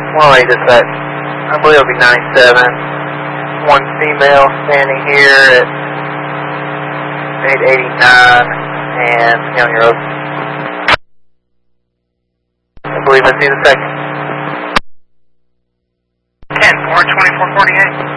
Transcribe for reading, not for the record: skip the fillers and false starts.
Well, wait a sec. I believe it'll be 97. One female standing here at 889 and County Road. I believe I see the second. 10-4, 2448.